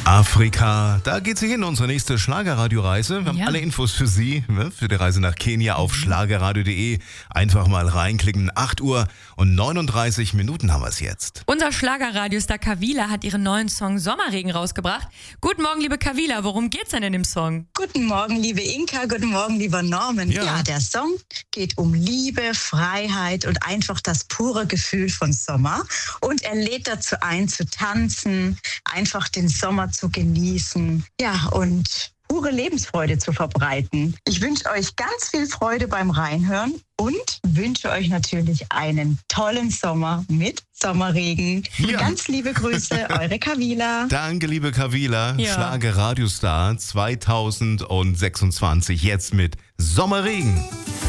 Afrika, da geht sie hin, unsere nächste Schlagerradioreise. Wir haben alle Infos für Sie, für die Reise nach Kenia auf schlagerradio.de. Einfach mal reinklicken. 8 Uhr und 39 Minuten haben wir es jetzt. Unser Schlagerradiostar Kavila hat ihren neuen Song Sommerregen rausgebracht. Guten Morgen, liebe Kavila, worum geht's denn in dem Song? Guten Morgen, liebe Inka, guten Morgen, lieber Norman. Ja, der Song geht um Liebe, Freiheit und einfach das pure Gefühl von Sommer. Und er lädt dazu ein, zu tanzen, einfach den Sommer zu genießen, ja, und pure Lebensfreude zu verbreiten. Ich wünsche euch ganz viel Freude beim Reinhören und wünsche euch natürlich einen tollen Sommer mit Sommerregen. Ja. Ganz liebe Grüße, eure Kavila. Danke, liebe Kavila. Schlagerradiostar 2026, jetzt mit Sommerregen.